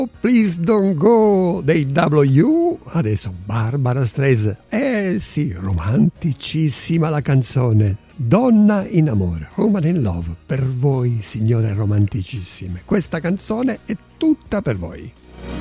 Please Don't Go dei W, adesso Barbara Streisand. Sì, romanticissima la canzone, Donna in amore, Woman in Love, per voi signore romanticissime. Questa canzone è tutta per voi.